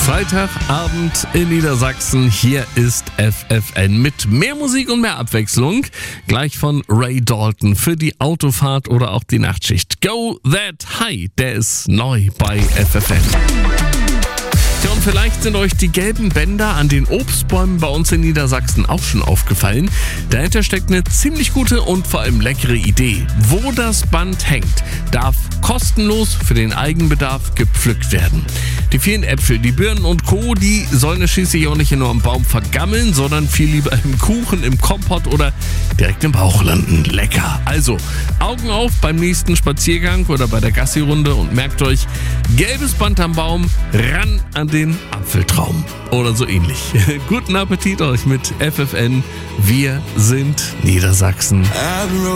Freitagabend in Niedersachsen. Hier ist FFN mit mehr Musik und mehr Abwechslung. Gleich von Ray Dalton für die Autofahrt oder auch die Nachtschicht. Go That High, der ist neu bei FFN. Ja, und vielleicht sind euch die gelben Bänder an den Obstbäumen bei uns in Niedersachsen auch schon aufgefallen. Dahinter steckt eine ziemlich gute und vor allem leckere Idee. Wo das Band hängt, darf kostenlos für den Eigenbedarf gepflückt werden. Die vielen Äpfel, die Birnen und Co., die sollen es schließlich auch nicht nur am Baum vergammeln, sondern viel lieber im Kuchen, im Kompott oder direkt im Bauch landen. Lecker! Also, Augen auf beim nächsten Spaziergang oder bei der Gassi-Runde und merkt euch, gelbes Band am Baum, ran an den Apfeltraum oder so ähnlich. Guten Appetit euch mit FFN. Wir sind Niedersachsen.